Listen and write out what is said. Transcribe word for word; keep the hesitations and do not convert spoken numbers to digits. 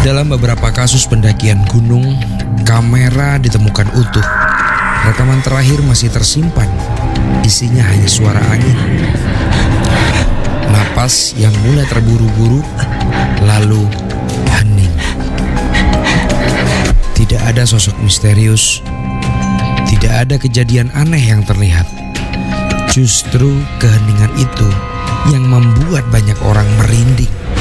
Dalam beberapa kasus pendakian gunung, kamera ditemukan utuh. Rekaman terakhir masih tersimpan. Isinya hanya suara angin, napas yang mulai terburu-buru, lalu hening. Tidak ada sosok misterius, tidak ada kejadian aneh yang terlihat. Justru keheningan itu yang membuat banyak orang merinding.